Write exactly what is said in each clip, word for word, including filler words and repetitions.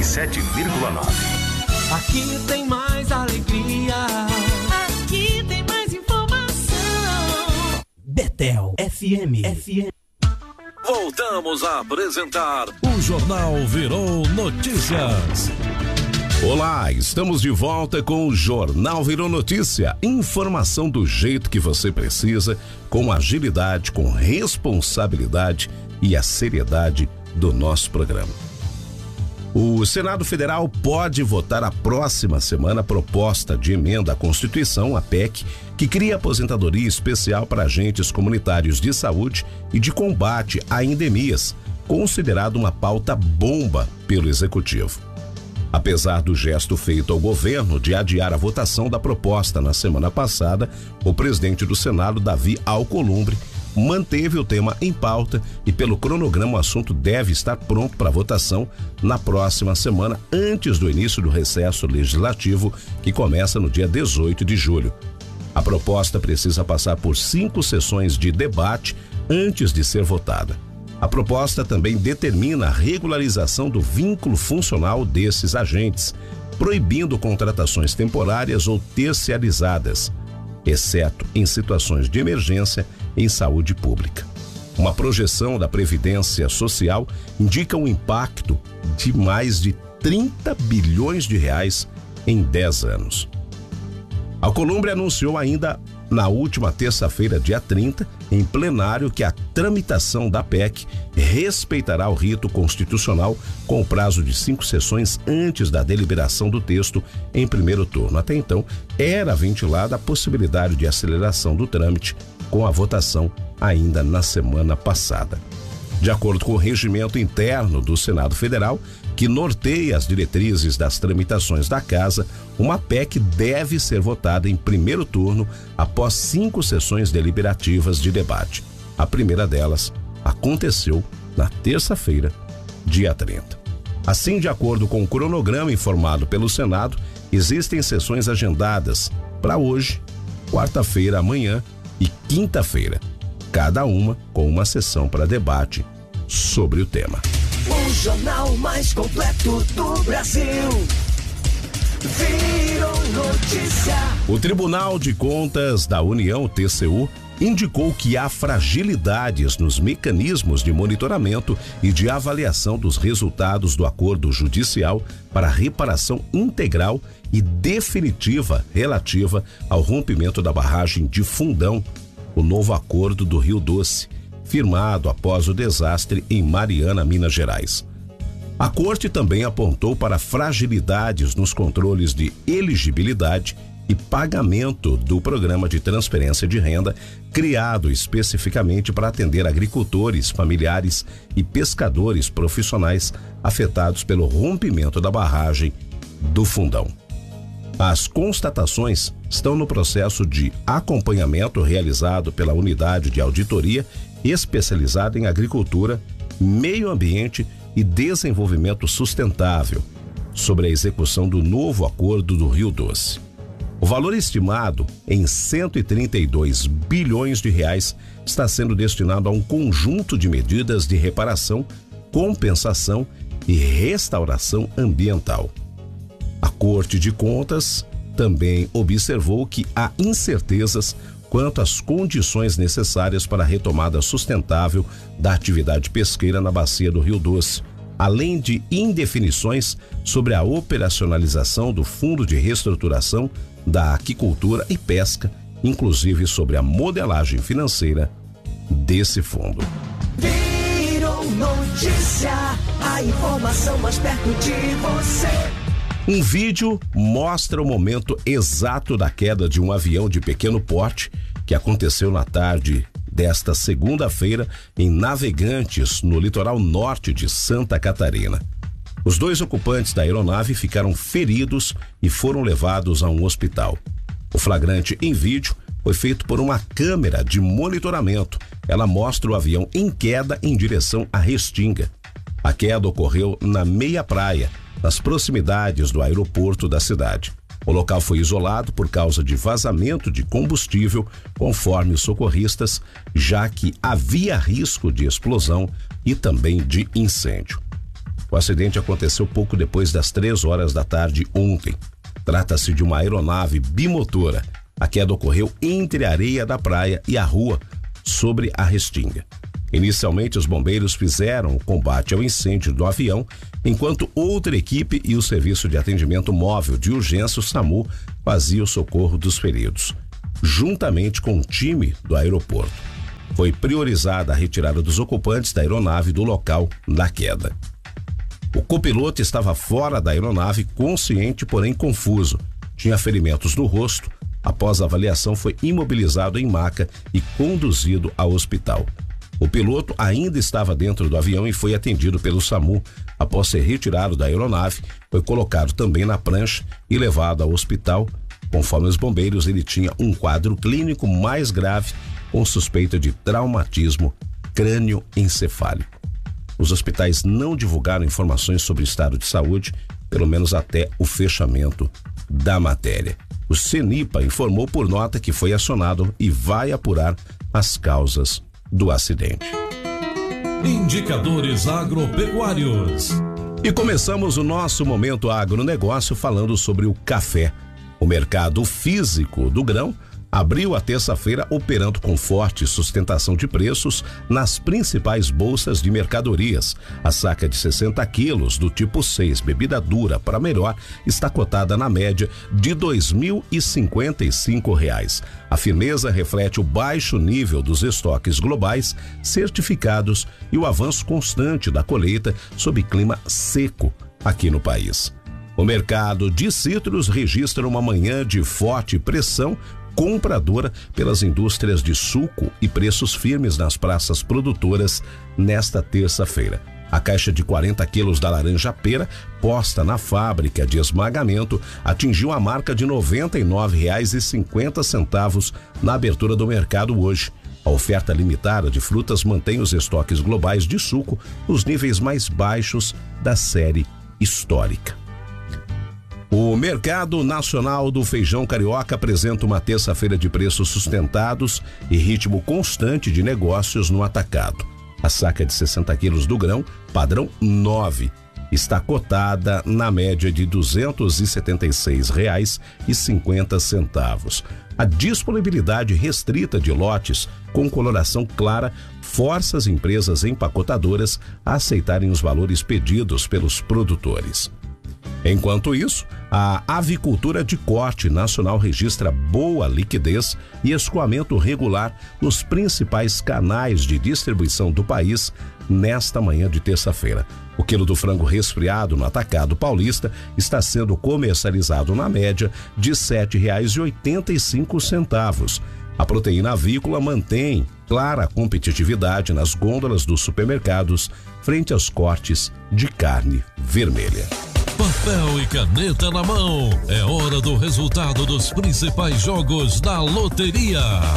e sete vírgula nove. Aqui tem mais alegria. Aqui tem mais informação. Betel F M. F M. Voltamos a apresentar o Jornal Virou Notícias. Olá, estamos de volta com o Jornal Virou Notícia. Informação do jeito que você precisa, com agilidade, com responsabilidade e a seriedade do nosso programa. O Senado Federal pode votar a próxima semana a proposta de emenda à Constituição, a P E C, que cria aposentadoria especial para agentes comunitários de saúde e de combate a endemias, considerado uma pauta bomba pelo Executivo. Apesar do gesto feito ao governo de adiar a votação da proposta na semana passada, o presidente do Senado, Davi Alcolumbre, manteve o tema em pauta e, pelo cronograma, o assunto deve estar pronto para votação na próxima semana, antes do início do recesso legislativo, que começa no dia dezoito de julho. A proposta precisa passar por cinco sessões de debate antes de ser votada. A proposta também determina a regularização do vínculo funcional desses agentes, proibindo contratações temporárias ou terciarizadas, exceto em situações de emergência em saúde pública. Uma projeção da Previdência Social indica um impacto de mais de trinta bilhões de reais em dez anos. Alcolumbre anunciou ainda na última terça-feira, dia trinta, em plenário, que a tramitação da P E C respeitará o rito constitucional com o prazo de cinco sessões antes da deliberação do texto em primeiro turno. Até então, era ventilada a possibilidade de aceleração do trâmite com a votação ainda na semana passada. De acordo com o regimento interno do Senado Federal, que norteia as diretrizes das tramitações da Casa, uma P E C deve ser votada em primeiro turno após cinco sessões deliberativas de debate. A primeira delas aconteceu na terça-feira, dia trinta. Assim, de acordo com o cronograma informado pelo Senado, existem sessões agendadas para hoje, quarta-feira, amanhã e quinta-feira, cada uma com uma sessão para debate sobre o tema. O jornal mais completo do Brasil. Virou notícia. O Tribunal de Contas da União, T C U, indicou que há fragilidades nos mecanismos de monitoramento e de avaliação dos resultados do acordo judicial para reparação integral e definitiva relativa ao rompimento da barragem de Fundão, o novo acordo do Rio Doce, firmado após o desastre em Mariana, Minas Gerais. A Corte também apontou para fragilidades nos controles de elegibilidade e pagamento do programa de transferência de renda, criado especificamente para atender agricultores, familiares e pescadores profissionais afetados pelo rompimento da barragem do Fundão. As constatações estão no processo de acompanhamento realizado pela Unidade de Auditoria especializada em agricultura, meio ambiente e desenvolvimento sustentável, sobre a execução do novo acordo do Rio Doce. O valor estimado em cento e trinta e dois bilhões de reais está sendo destinado a um conjunto de medidas de reparação, compensação e restauração ambiental. A Corte de Contas também observou que há incertezas quanto às condições necessárias para a retomada sustentável da atividade pesqueira na bacia do Rio Doce, além de indefinições sobre a operacionalização do Fundo de Reestruturação da Aquicultura e Pesca, inclusive sobre a modelagem financeira desse fundo. Virou notícia, a informação mais perto de você. Um vídeo mostra o momento exato da queda de um avião de pequeno porte que aconteceu na tarde desta segunda-feira em Navegantes, no litoral norte de Santa Catarina. Os dois ocupantes da aeronave ficaram feridos e foram levados a um hospital. O flagrante em vídeo foi feito por uma câmera de monitoramento. Ela mostra o avião em queda em direção à Restinga. A queda ocorreu na meia praia, nas proximidades do aeroporto da cidade. O local foi isolado por causa de vazamento de combustível, conforme os socorristas, já que havia risco de explosão e também de incêndio. O acidente aconteceu pouco depois das três horas da tarde ontem. Trata-se de uma aeronave bimotora. A queda ocorreu entre a areia da praia e a rua, sobre a Restinga. Inicialmente, os bombeiros fizeram o combate ao incêndio do avião, enquanto outra equipe e o Serviço de Atendimento Móvel de Urgência, o SAMU, faziam o socorro dos feridos, juntamente com o time do aeroporto. Foi priorizada a retirada dos ocupantes da aeronave do local da queda. O copiloto estava fora da aeronave, consciente, porém confuso. Tinha ferimentos no rosto. Após a avaliação, foi imobilizado em maca e conduzido ao hospital. O piloto ainda estava dentro do avião e foi atendido pelo SAMU. Após ser retirado da aeronave, foi colocado também na prancha e levado ao hospital. Conforme os bombeiros, ele tinha um quadro clínico mais grave, com suspeita de traumatismo crânioencefálico. Os hospitais não divulgaram informações sobre o estado de saúde, pelo menos até o fechamento da matéria. O CENIPA informou por nota que foi acionado e vai apurar as causas do acidente. Indicadores agropecuários. E começamos o nosso momento agronegócio falando sobre o café. O mercado físico do grão abriu a terça-feira operando com forte sustentação de preços nas principais bolsas de mercadorias. A saca de sessenta quilos do tipo seis, bebida dura para melhor, está cotada na média de dois mil e cinquenta e cinco reais. A firmeza reflete o baixo nível dos estoques globais certificados e o avanço constante da colheita sob clima seco aqui no país. O mercado de citros registra uma manhã de forte pressão compradora pelas indústrias de suco e preços firmes nas praças produtoras nesta terça-feira. A caixa de quarenta quilos da laranja pera, posta na fábrica de esmagamento, atingiu a marca de noventa e nove reais e cinquenta centavos na abertura do mercado hoje. A oferta limitada de frutas mantém os estoques globais de suco nos níveis mais baixos da série histórica. O mercado nacional do feijão carioca apresenta uma terça-feira de preços sustentados e ritmo constante de negócios no atacado. A saca de sessenta quilos do grão, padrão nove, está cotada na média de duzentos e setenta e seis reais e cinquenta centavos. A disponibilidade restrita de lotes com coloração clara força as empresas empacotadoras a aceitarem os valores pedidos pelos produtores. Enquanto isso, a avicultura de corte nacional registra boa liquidez e escoamento regular nos principais canais de distribuição do país nesta manhã de terça-feira. O quilo do frango resfriado no atacado paulista está sendo comercializado na média de sete reais e oitenta e cinco centavos. A proteína avícola mantém clara competitividade nas gôndolas dos supermercados frente aos cortes de carne vermelha. Papel e caneta na mão. É hora do resultado dos principais jogos da loteria.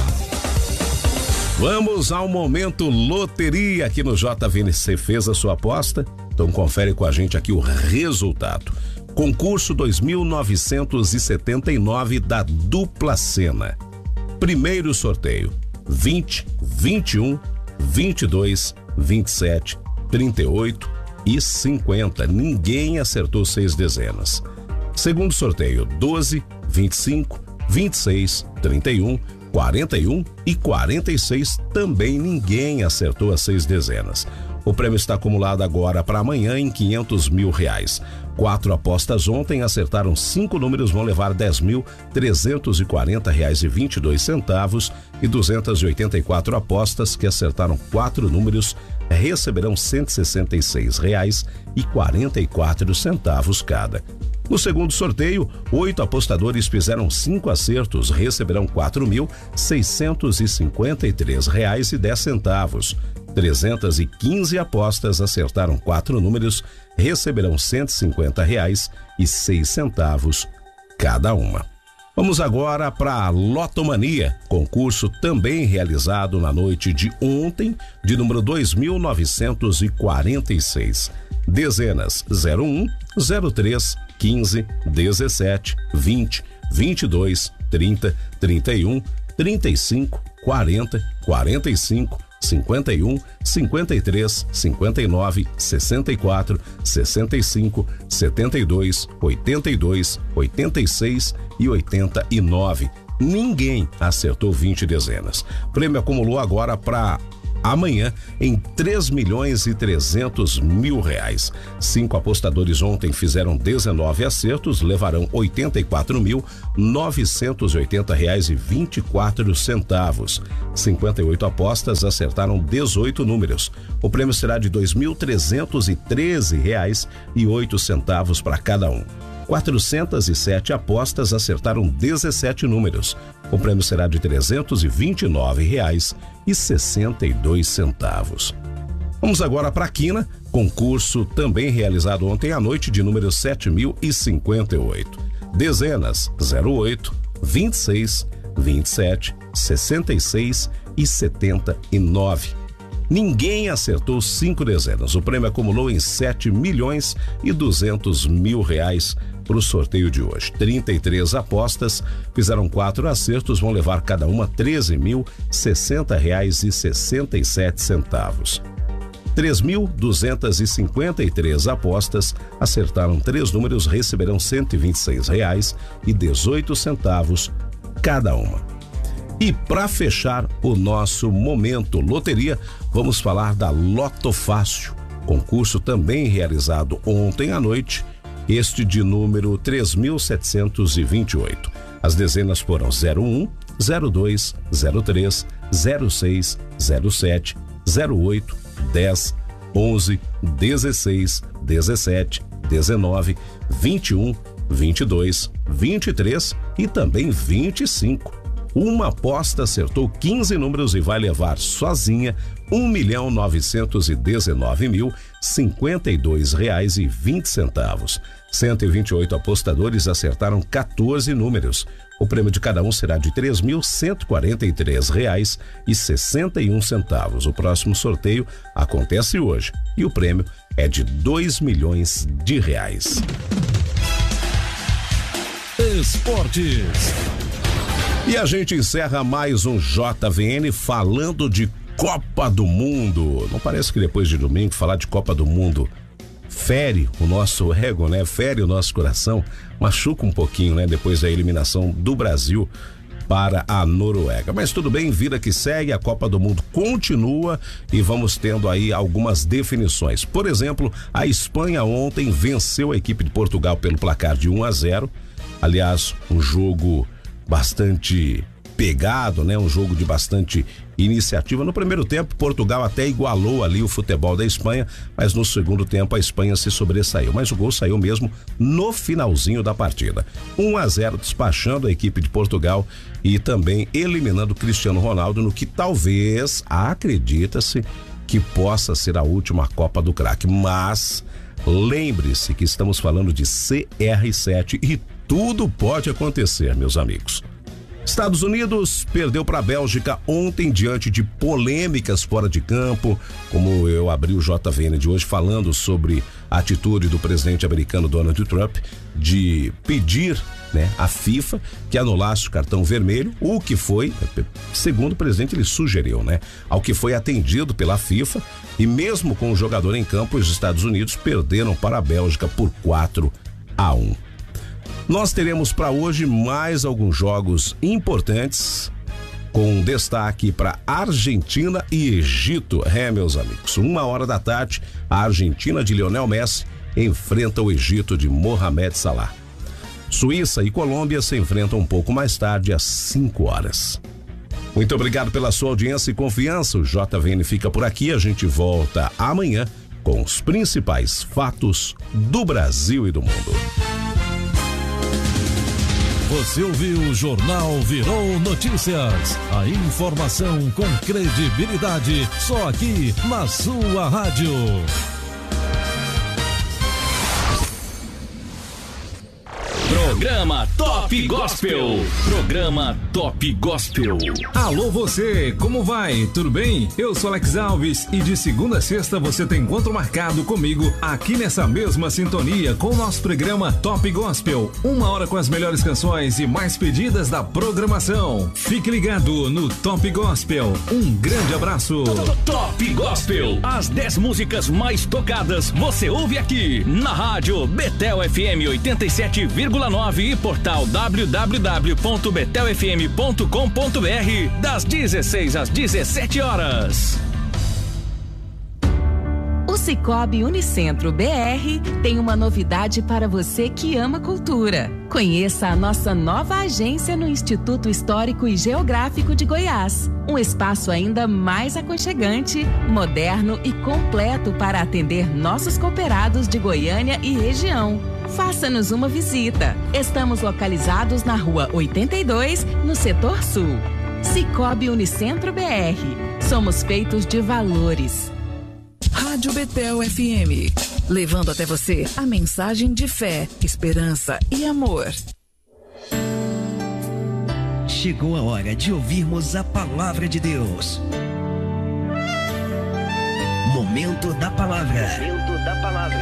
Vamos ao momento loteria aqui no J V N C. Fez a sua aposta? Então confere com a gente aqui o resultado. Concurso dois mil novecentos e setenta e nove da Dupla Sena. Primeiro sorteio: vinte, vinte e um, vinte e dois, vinte e sete, trinta e oito e cinquenta. Ninguém acertou seis dezenas. Segundo sorteio: doze, vinte e cinco, vinte e seis, trinta e um, quarenta e um e quarenta e seis. Também ninguém acertou as seis dezenas. O prêmio está acumulado agora para amanhã em quinhentos mil reais. Quatro apostas ontem acertaram cinco números, vão levar dez mil trezentos e quarenta reais e vinte e dois centavos, e duzentas e oitenta e quatro apostas que acertaram quatro números receberão cento e sessenta e seis reais e quarenta e quatro centavos cada. No segundo sorteio, oito apostadores fizeram cinco acertos, receberão quatro mil seiscentos e cinquenta e três reais e dez centavos. trezentas e quinze apostas acertaram quatro números, receberão cento e cinquenta reais e seis centavos cada uma. Vamos agora para a Lotomania, concurso também realizado na noite de ontem, de número dois mil novecentos e quarenta e seis. Dezenas zero um, zero três, quinze, dezessete, vinte, vinte e dois, trinta, trinta e um, trinta e cinco, quarenta, quarenta e cinco, cinquenta e um, cinquenta e três, cinquenta e nove, sessenta e quatro, sessenta e cinco, setenta e dois, oitenta e dois, oitenta e seis e oitenta e nove. Ninguém acertou vinte dezenas. O prêmio acumulou agora para amanhã em três milhões e trezentos mil reais. Cinco apostadores ontem fizeram dezenove acertos, levarão oitenta e quatro mil novecentos e oitenta reais e vinte e quatro centavos. cinquenta e oito apostas acertaram dezoito números. O prêmio será de dois mil trezentos e treze reais e oito centavos para cada um. quatrocentas e sete apostas acertaram dezessete números. O prêmio será de trezentos e vinte e nove reais e sessenta e dois centavos. Vamos agora para a quina, concurso também realizado ontem à noite de número sete mil e cinquenta e oito. Dezenas zero oito, vinte e seis, vinte e sete, sessenta e seis e setenta e nove. Ninguém acertou cinco dezenas. O prêmio acumulou em sete milhões e duzentos mil reais para o sorteio de hoje. trinta e três apostas fizeram quatro acertos, vão levar cada uma treze mil sessenta reais e sessenta e sete centavos. três mil duzentas e cinquenta e três apostas acertaram três números, receberão cento e vinte e seis reais e dezoito centavos cada uma. E para fechar o nosso momento loteria, vamos falar da Loto Fácil, concurso também realizado ontem à noite, este de número três mil setecentos e vinte e oito. As dezenas foram zero um, zero dois, zero três, zero seis, zero sete, zero oito, dez, onze, dezesseis, dezessete, dezenove, vinte e um, vinte e dois, vinte e três e também vinte e cinco. Uma aposta acertou quinze números e vai levar sozinha um milhão novecentos e dezenove mil cinquenta e dois reais e vinte centavos. cento e vinte e oito apostadores acertaram quatorze números. O prêmio de cada um será de três mil cento e quarenta e três reais e sessenta e um centavos. O próximo sorteio acontece hoje e o prêmio é de dois milhões de reais. Esportes. E a gente encerra mais um J V N falando de Copa do Mundo. Não parece que depois de domingo falar de Copa do Mundo fere o nosso ego, né? Fere o nosso coração, machuca um pouquinho, né? Depois da eliminação do Brasil para a Noruega. Mas tudo bem, vida que segue, a Copa do Mundo continua e vamos tendo aí algumas definições. Por exemplo, a Espanha ontem venceu a equipe de Portugal pelo placar de um a zero. Aliás, um jogo bastante pegado, né? Um jogo de bastante iniciativa. No primeiro tempo, Portugal até igualou ali o futebol da Espanha, mas no segundo tempo a Espanha se sobressaiu. Mas o gol saiu mesmo no finalzinho da partida. um a zero, despachando a equipe de Portugal e também eliminando Cristiano Ronaldo no que talvez, acredita-se, que possa ser a última Copa do Craque. Mas lembre-se que estamos falando de C R sete e tudo pode acontecer, meus amigos. Estados Unidos perdeu para a Bélgica ontem diante de polêmicas fora de campo, como eu abri o J V N de hoje falando sobre a atitude do presidente americano Donald Trump de pedir, né, à FIFA que anulasse o cartão vermelho, o que foi, segundo o presidente, ele sugeriu, né, ao que foi atendido pela FIFA, e mesmo com o jogador em campo, os Estados Unidos perderam para a Bélgica por quatro a um. Nós teremos para hoje mais alguns jogos importantes, com destaque para Argentina e Egito. É, meus amigos, uma hora da tarde, a Argentina de Lionel Messi enfrenta o Egito de Mohamed Salah. Suíça e Colômbia se enfrentam um pouco mais tarde, às cinco horas. Muito obrigado pela sua audiência e confiança. O J V N fica por aqui. A gente volta amanhã com os principais fatos do Brasil e do mundo. Você ouviu o Jornal Virou Notícias. A informação com credibilidade, só aqui na sua rádio. Programa Top Gospel. Programa Top Gospel. Alô você, como vai? Tudo bem? Eu sou Alex Alves e de segunda a sexta você tem encontro marcado comigo aqui nessa mesma sintonia com o nosso programa Top Gospel. Uma hora com as melhores canções e mais pedidas da programação. Fique ligado no Top Gospel. Um grande abraço. Top Gospel. As dez músicas mais tocadas você ouve aqui na rádio Betel F M oitenta e sete vírgula nove e portal w w w ponto betel f m ponto com ponto b r das dezesseis às dezessete horas. O Sicoob Unicentro B R tem uma novidade para você que ama cultura. Conheça a nossa nova agência no Instituto Histórico e Geográfico de Goiás. Um espaço ainda mais aconchegante, moderno e completo para atender nossos cooperados de Goiânia e região. Faça-nos uma visita. Estamos localizados na rua oitenta e dois, no setor sul. Sicoob Unicentro B R. Somos feitos de valores. Rádio Betel F M, levando até você a mensagem de fé, esperança e amor. Chegou a hora de ouvirmos a palavra de Deus. Momento da palavra.